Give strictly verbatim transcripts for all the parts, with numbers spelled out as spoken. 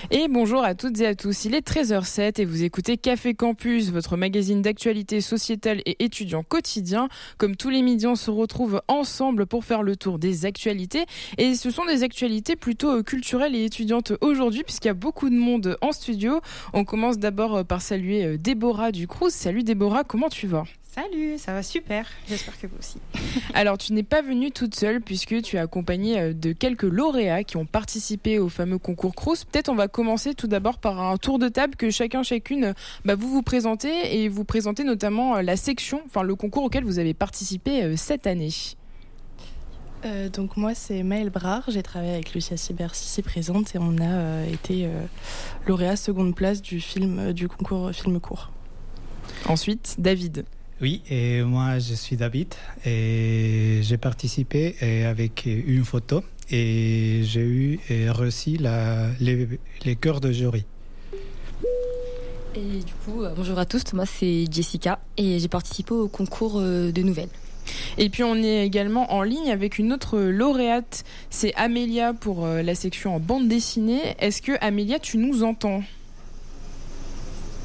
Et bonjour à toutes et à tous, il est treize heures zéro sept et vous écoutez Café Campus, votre magazine d'actualité sociétale et étudiant quotidien. Comme tous les midis, on se retrouve ensemble pour faire le tour des actualités. Et ce sont des actualités plutôt culturelles et étudiantes aujourd'hui, puisqu'il y a beaucoup de monde en studio. On commence d'abord par saluer Déborah du Crous. Salut Déborah, comment tu vas ? Salut, ça va super, j'espère que vous aussi. Alors tu n'es pas venue toute seule puisque tu es accompagnée de quelques lauréats qui ont participé au fameux concours Crous. Peut-être on va commencer tout d'abord par un tour de table que chacun chacune bah, vous vous présentez et vous présentez notamment la section, enfin le concours auquel vous avez participé cette année. Euh, donc moi c'est Maëlle Brard, j'ai travaillé avec Lucia Sibert ici présente et on a euh, été euh, lauréat seconde place du film euh, du concours film court. Ensuite David. Oui, et moi je suis David et j'ai participé avec une photo et j'ai eu et reçu la, les, les cœurs de jury. Et du coup, euh, bonjour à tous, moi c'est Jessica et j'ai participé au concours euh, de nouvelles. Et puis on est également en ligne avec une autre lauréate, c'est Amélia pour euh, la section en bande dessinée. Est-ce que Amélia, tu nous entends ? Amélia ?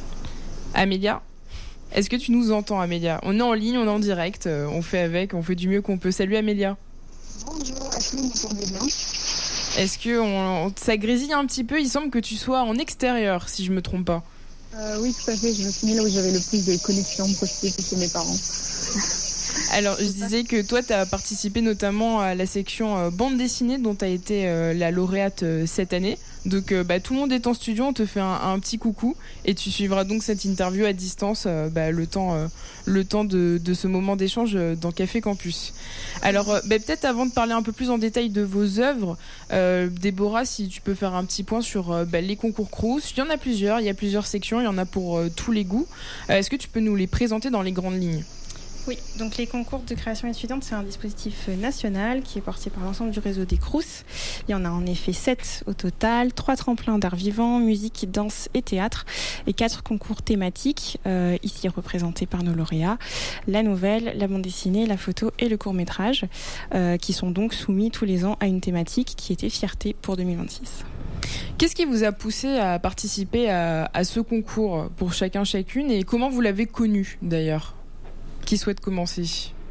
Est-ce que tu nous entends, Amélia ? On est en ligne, on est en direct, euh, on fait avec, on fait du mieux qu'on peut. Salut Amélia. Bonjour, est-ce que vous m'entendez bien ? Est-ce que on, on, ça grésille un petit peu ? Il semble que tu sois en extérieur, si je me trompe pas. Euh, oui, tout à fait. Je me suis mis là où j'avais le plus de connexion possible, c'est mes parents. Alors, je disais que toi, tu as participé notamment à la section euh, bande dessinée dont tu as été euh, la lauréate euh, cette année. Donc, euh, bah, tout le monde est en studio, on te fait un, un petit coucou et tu suivras donc cette interview à distance euh, bah, le temps, euh, le temps de, de ce moment d'échange dans Café Campus. Alors, euh, bah, peut-être avant de parler un peu plus en détail de vos œuvres, euh, Déborah, si tu peux faire un petit point sur euh, bah, les concours Crous. Il y en a plusieurs, il y a plusieurs sections, il y en a pour euh, tous les goûts. Euh, est-ce que tu peux nous les présenter dans les grandes lignes ? Oui, donc les concours de création étudiante, c'est un dispositif national qui est porté par l'ensemble du réseau des Crous. Il y en a en effet sept au total, trois tremplins d'art vivant, musique, danse et théâtre, et quatre concours thématiques, euh, ici représentés par nos lauréats, la nouvelle, la bande dessinée, la photo et le court-métrage, euh, qui sont donc soumis tous les ans à une thématique qui était fierté pour deux mille vingt-six. Qu'est-ce qui vous a poussé à participer à, à ce concours pour chacun chacune et comment vous l'avez connu d'ailleurs ? Qui souhaite commencer ?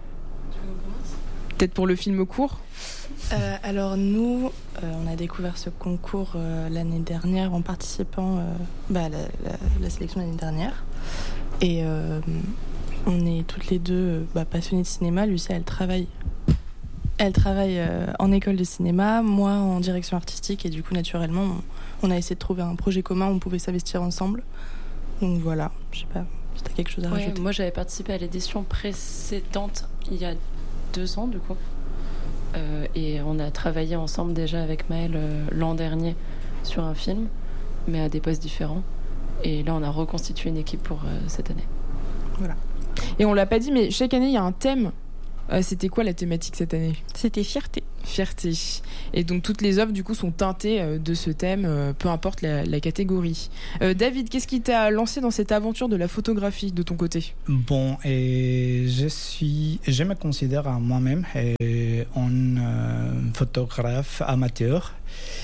Peut-être pour le film court ? euh, Alors nous, euh, on a découvert ce concours euh, l'année dernière en participant euh, bah, à la, la, la sélection l'année dernière. Et euh, on est toutes les deux euh, bah, passionnées de cinéma. Lucia, elle travaille, elle travaille euh, en école de cinéma, moi en direction artistique. Et du coup, naturellement, on, on a essayé de trouver un projet commun où on pouvait s'investir ensemble. Donc voilà, je sais pas. Si t'as quelque chose à ouais, rajouter. Moi, j'avais participé à l'édition précédente il y a deux ans, du coup. Euh, et on a travaillé ensemble déjà avec Maëlle euh, l'an dernier sur un film, mais à des postes différents. Et là, on a reconstitué une équipe pour euh, cette année. Voilà. Et on l'a pas dit, mais chaque année, il y a un thème. Euh, c'était quoi la thématique cette année ? C'était fierté. Fierté. Et donc toutes les œuvres du coup sont teintées euh, de ce thème, euh, peu importe la, la catégorie. Euh, David, qu'est-ce qui t'a lancé dans cette aventure de la photographie de ton côté ? Bon, et je suis, je me considère à moi-même et un euh, photographe amateur.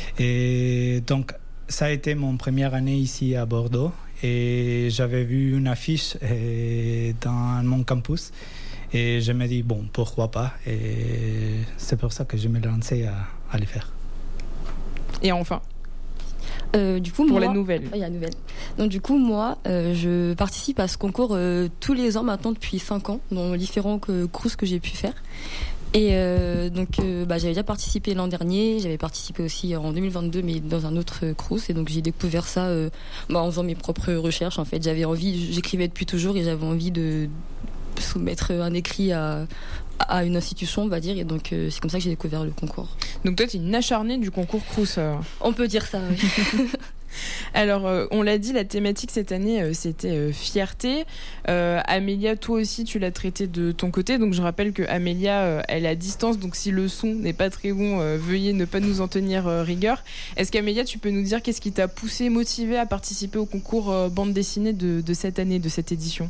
Et donc ça a été mon première année ici à Bordeaux et j'avais vu une affiche et, dans mon campus. Et je me dis, bon, pourquoi pas ? Et c'est pour ça que je me lançais à, à le faire. Et enfin euh, du coup, Pour moi, la nouvelle. Oh, il y a la nouvelle. Donc du coup, moi, euh, je participe à ce concours euh, tous les ans maintenant depuis cinq ans, dans différents euh, Crous que j'ai pu faire. Et euh, donc, euh, bah, j'avais déjà participé l'an dernier, j'avais participé aussi en deux mille vingt-deux, mais dans un autre euh, Crous. Et donc, j'ai découvert ça euh, bah, en faisant mes propres recherches. En fait, j'avais envie, j'écrivais depuis toujours et j'avais envie de soumettre un écrit à, à une institution, on va dire, et donc euh, c'est comme ça que j'ai découvert le concours. Donc toi, tu es une acharnée du concours Crous. Euh. On peut dire ça, oui. Alors, euh, on l'a dit, la thématique cette année, euh, c'était euh, fierté. Euh, Amélia, toi aussi, tu l'as traité de ton côté. Donc, je rappelle que Amélia, euh, elle est à distance. Donc, si le son n'est pas très bon, euh, veuillez ne pas nous en tenir euh, rigueur. Est-ce qu'Amélia, tu peux nous dire qu'est-ce qui t'a poussé, motivé à participer au concours euh, bande dessinée de, de cette année, de cette édition ?